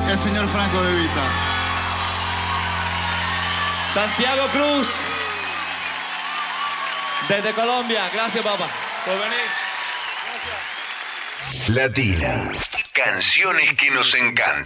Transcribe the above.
el señor Franco De Vita. Santiago Cruz, desde Colombia. Gracias, papá, por venir. Latina. Canciones que nos encantan.